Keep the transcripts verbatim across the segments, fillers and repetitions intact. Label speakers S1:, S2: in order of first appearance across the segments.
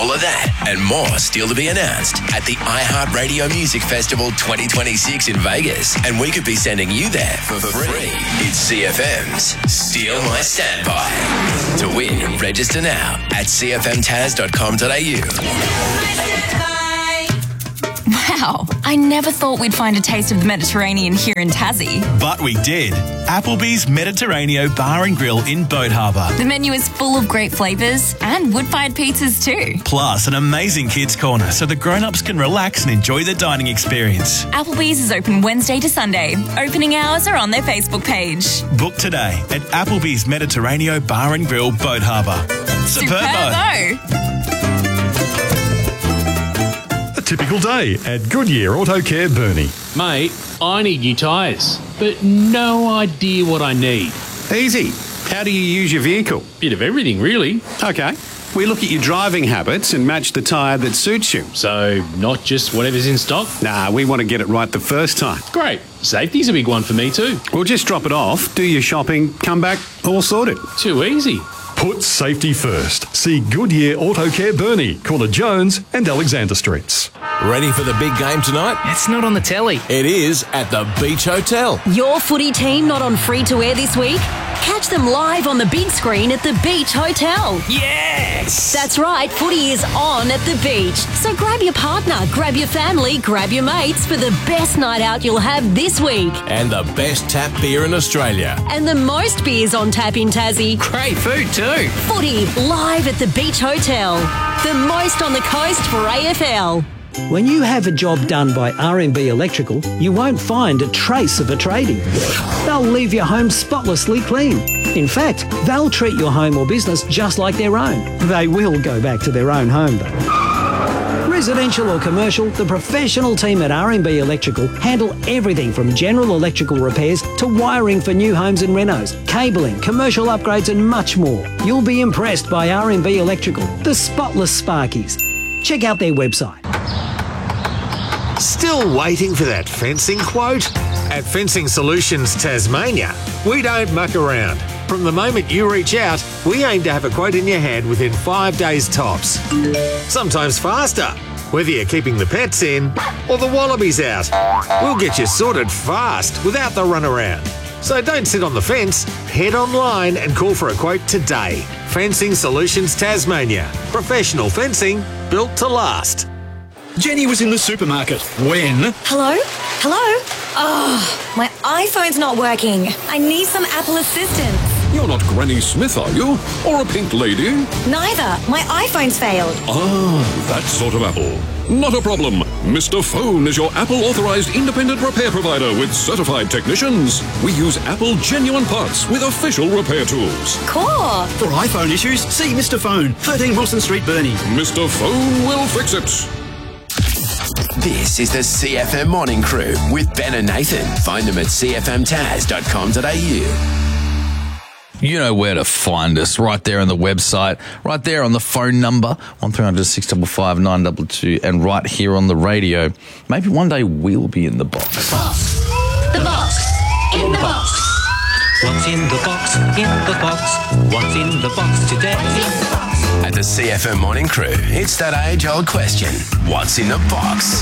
S1: All of that and more still to be announced at the iHeartRadio Music Festival twenty twenty-six in Vegas. And we could be sending you there for free. It's C F M's Steal My Standby. To win, register now at c f m taz dot com dot a u.
S2: Wow, I never thought we'd find a taste of the Mediterranean here in Tassie.
S3: But we did. Applebee's Mediterraneo Bar and Grill in Boat Harbour.
S2: The menu is full of great flavours and wood-fired pizzas too.
S3: Plus an amazing kids' corner so the grown-ups can relax and enjoy the dining experience.
S2: Applebee's is open Wednesday to Sunday. Opening hours are on their Facebook page.
S3: Book today at Applebee's Mediterraneo Bar and Grill, Boat Harbour.
S2: Superbo!
S4: Typical day at Goodyear Auto Care Burnie.
S5: Mate, I need new tyres, but no idea what I need.
S6: Easy. How do you use your vehicle?
S5: Bit of everything, really.
S6: Okay. We look at your driving habits and match the tyre that suits you.
S5: So, not just whatever's in stock?
S6: Nah, we want to get it right the first time.
S5: Great. Safety's a big one for me too.
S6: We'll just drop it off, do your shopping, come back, all sorted.
S5: Too easy.
S4: Put safety first. See Goodyear Auto Care Burnie, corner Jones and Alexander Streets.
S7: Ready for the big game tonight?
S8: It's not on the telly.
S7: It is at the Beach Hotel.
S9: Your footy team not on free to air this week? Catch them live on the big screen at the Beach Hotel.
S8: Yes!
S9: That's right, footy is on at the beach. So grab your partner, grab your family, grab your mates for the best night out you'll have this week.
S7: And the best tap beer in Australia.
S9: And the most beers on tap in Tassie.
S8: Great food too.
S9: Footy live at the Beach Hotel. The most on the coast for A F L.
S10: When you have a job done by R and B Electrical, you won't find a trace of a tradie. They'll leave your home spotlessly clean. In fact, they'll treat your home or business just like their own. They will go back to their own home though. Residential or commercial, the professional team at R and B Electrical handle everything from general electrical repairs to wiring for new homes and renos, cabling, commercial upgrades and much more. You'll be impressed by R and B Electrical, the spotless Sparkies. Check out their website.
S11: Still waiting for that fencing quote? At Fencing Solutions Tasmania, we don't muck around. From the moment you reach out, we aim to have a quote in your hand within five days tops. Sometimes faster, whether you're keeping the pets in or the wallabies out. We'll get you sorted fast without the runaround. So don't sit on the fence, head online and call for a quote today. Fencing Solutions Tasmania. Professional fencing built to last.
S12: Jenny was in the supermarket when...
S13: Hello? Hello? Oh, my iPhone's not working. I need some Apple assistance.
S12: You're not Granny Smith, are you? Or a pink lady?
S13: Neither. My iPhone's failed.
S12: Ah, that sort of Apple. Not a problem. Mister Phone is your Apple-authorized independent repair provider with certified technicians. We use Apple genuine parts with official repair tools.
S13: Cool.
S12: For iPhone issues, see Mister Phone, thirteen Wilson Street, Burnie. Mister Phone will fix it.
S1: This is the C F M Morning Crew with Ben and Nathan. Find them at c f m taz dot com dot a u.
S14: You know where to find us, right there on the website, right there on the phone number, one three hundred, six five five, nine two two, and right here on the radio. Maybe one day we'll be in the box.
S15: The box. The box. In the box. What's in the box? In the box. What's in the box today? In the box.
S1: At the C F M Morning Crew, it's that age-old question. What's in the box?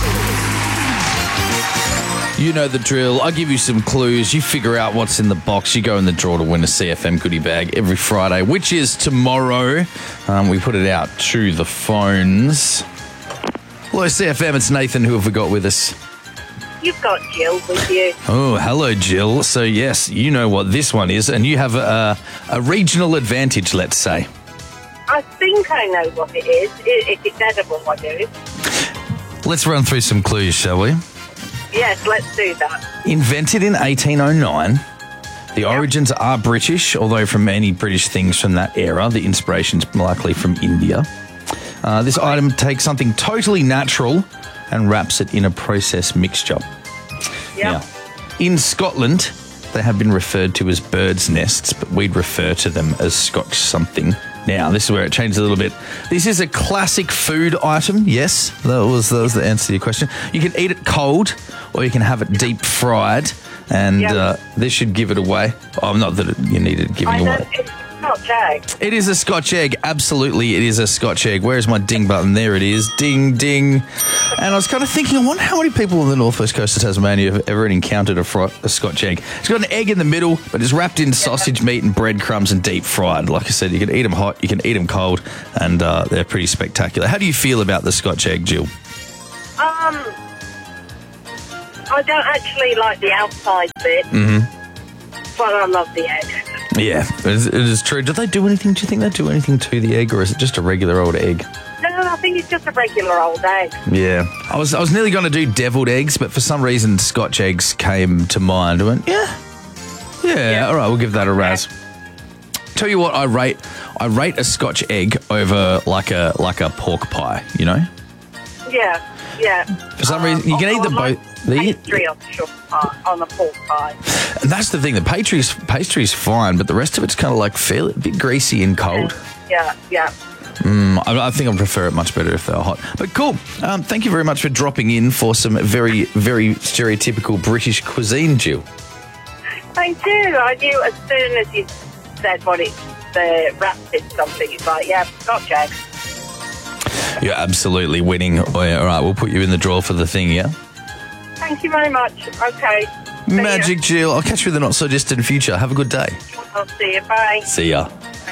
S14: You know the drill. I give you some clues. You figure out what's in the box. You go in the draw to win a C F M goodie bag every Friday, which is tomorrow. Um, we put it out to the phones. Hello, C F M. It's Nathan. Who have we got with us?
S16: You've got Jill with you.
S14: Oh, hello, Jill. So, yes, you know what this one is, and you have a, a regional advantage, let's say.
S16: I think I know what it is. If it's edible, I do.
S14: Let's run through some clues, shall we?
S16: Yes, let's do that.
S14: Invented in eighteen oh nine. The origins are British, although from many British things from that era, the inspiration's likely from India. Uh, this okay. item takes something totally natural and wraps it in a processed mixture.
S16: Yep.
S14: Now, in Scotland, they have been referred to as birds' nests, but we'd refer to them as Scotch something. Now, this is where it changes a little bit. This is a classic food item, yes. That was, that was the answer to your question. You can eat it cold or you can have it deep fried, and yep. uh, this should give it away. Oh, not that it, you needed giving
S16: I know
S14: away.
S16: It's not Scotch egg.
S14: It is a Scotch egg. Absolutely, it is a Scotch egg. Where's my ding button? There it is. Ding, ding. And I was kind of thinking, I wonder how many people on the northwest coast of Tasmania have ever encountered a, fr- a Scotch egg. It's got an egg in the middle, but it's wrapped in sausage meat and breadcrumbs and deep fried. Like I said, you can eat them hot, you can eat them cold, and uh, they're pretty spectacular. How do you feel about the Scotch egg, Jill?
S16: Um, I don't actually like the outside bit,
S14: Mm-hmm.
S16: but I love the egg.
S14: Yeah, it is, it is true. Do they do anything? Do you think they do anything to the egg, or is it just a regular old egg?
S16: No, I think it's just a regular old egg.
S14: Yeah, I was I was nearly going to do deviled eggs, but for some reason Scotch eggs came to mind. I went, yeah, yeah, yeah. All right, we'll give that a razz. Tell you what, I rate I rate a Scotch egg over like a like a pork pie. You know?
S16: Yeah, yeah.
S14: For some reason, you can eat them both. The
S16: pastry on the short pie, on the pork pie.
S14: And that's the thing. The pastry's pastry's fine, but the rest of it's kind of like fairly a bit greasy and cold.
S16: Yeah, yeah.
S14: Mm, I, I think I prefer it much better if they're hot. But cool. Um, thank you very much for dropping in for some very, very stereotypical British cuisine, Jill.
S16: Thank you. I knew as soon as you said what it, the wrapped in something, it's like, yeah, Scotch egg.
S14: You're absolutely winning. Oh, yeah, all right, we'll put you in the draw for the thing, yeah?
S16: Thank you very much. Okay. See
S14: Magic
S16: ya.
S14: Jill. I'll catch you in the not-so-distant future. Have a good day.
S16: I'll see you. Bye.
S14: See ya.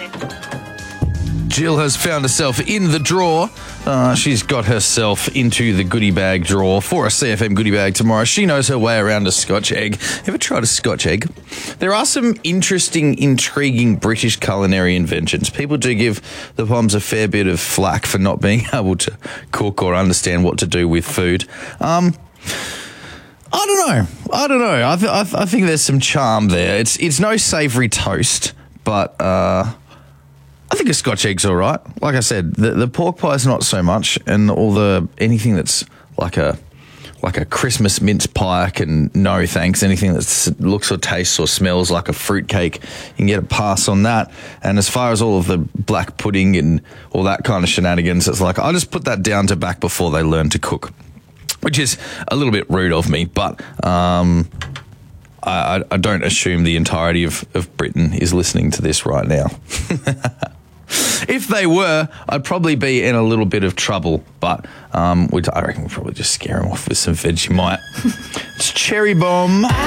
S14: Jill has found herself in the draw. Uh, she's got herself into the goodie bag draw for a C F M goodie bag tomorrow. She knows her way around a Scotch egg. Ever tried a Scotch egg? There are some interesting, intriguing British culinary inventions. People do give the Poms a fair bit of flack for not being able to cook or understand what to do with food. Um... I don't know. I don't know. I, th- I, th- I think there's some charm there. It's it's no savoury toast, but uh, I think a Scotch egg's all right. Like I said, the, the pork pie's not so much, and all the anything that's like a like a Christmas mince pie can no thanks. Anything that looks or tastes or smells like a fruitcake, you can get a pass on that. And as far as all of the black pudding and all that kind of shenanigans, it's like I just put that down to back before they learn to cook. Which is a little bit rude of me, but um, I, I don't assume the entirety of, of Britain is listening to this right now. If they were, I'd probably be in a little bit of trouble, but um, we'd, I reckon we'd probably just scare them off with some Vegemite. It's Cherry Bomb.